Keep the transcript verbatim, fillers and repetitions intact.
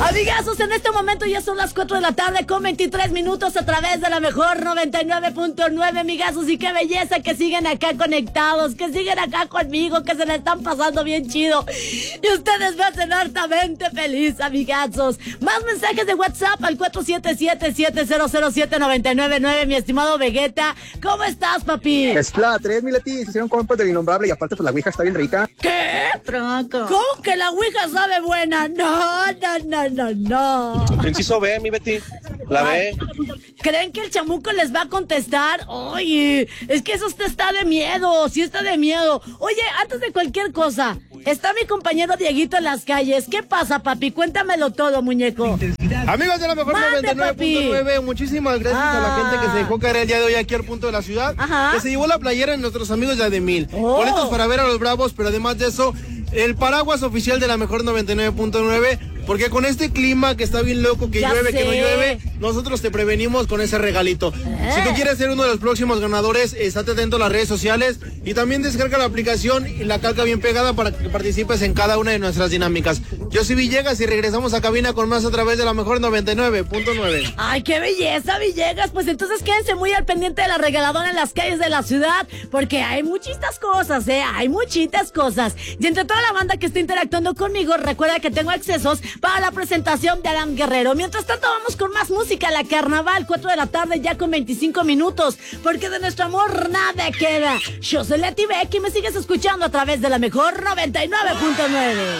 Amigazos, en este momento ya son las cuatro de la tarde con veintitrés minutos a través de la mejor noventa y nueve punto nueve, amigazos, y qué belleza que siguen acá conectados, que siguen acá conmigo, que se la están pasando bien chido. Y ustedes me hacen hartamente feliz, amigazos. Más mensajes de WhatsApp al cuatro siete siete, siete cero cero siete, nueve nueve nueve, mi estimado Vegeta. ¿Cómo estás, papi? Es la tres, mi Leti, se hicieron compas del innombrable y aparte pues la ouija está bien rica. ¿Qué? Tronco. ¿Cómo que la ouija sabe buena? No, no, no, no, no. Inciso B, mi Betty. La B. ¿Creen que el chamuco les va a contestar? Oye, es que eso usted está de miedo, sí está de miedo. Oye, antes de cualquier cosa, está mi compañero Dieguito en las calles. ¿Qué pasa, papi? Cuéntamelo todo, muñeco. Amigos de la mejor noventa y nueve punto nueve, muchísimas gracias ah. a la gente que se dejó caer el día de hoy aquí al punto de la ciudad. Ajá. Que se llevó la playera en nuestros amigos de Ademil. Oh. Boletos para ver a los Bravos, pero además de eso, el paraguas oficial de la mejor noventa y nueve punto nueve. Porque con este clima que está bien loco, que ya llueve, sé. que no llueve, nosotros te prevenimos con ese regalito. Eh. Si tú quieres ser uno de los próximos ganadores, estate atento a las redes sociales y también descarga la aplicación y la calca bien pegada para que participes en cada una de nuestras dinámicas. Yo soy Villegas y regresamos a cabina con más a través de la mejor noventa y nueve punto nueve. Ay, qué belleza, Villegas. Pues entonces quédense muy al pendiente de la regaladora en las calles de la ciudad, porque hay muchitas cosas, ¿eh? Hay muchitas cosas. Y entre toda la banda que está interactuando conmigo, recuerda que tengo accesos para la presentación de Alan Guerrero. Mientras tanto, vamos con más música. La Carnaval, cuatro de la tarde ya con veinticinco minutos, porque de nuestro amor nada queda. Yo soy Leti Beck y me sigues escuchando a través de la mejor noventa y nueve punto nueve.